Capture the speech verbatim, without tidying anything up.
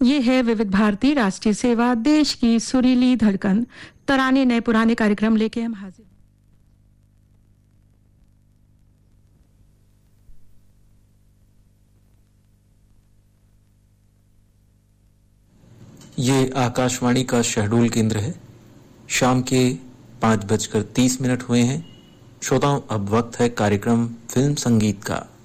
ये है विविध भारती राष्ट्रीय सेवा, देश की सुरीली धड़कन। तराने नए पुराने कार्यक्रम लेके हम हाजिर। ये आकाशवाणी का शहडोल केंद्र है। शाम के पाँच बजकर तीस मिनट हुए हैं। श्रोताओं, अब वक्त है कार्यक्रम फिल्म संगीत का।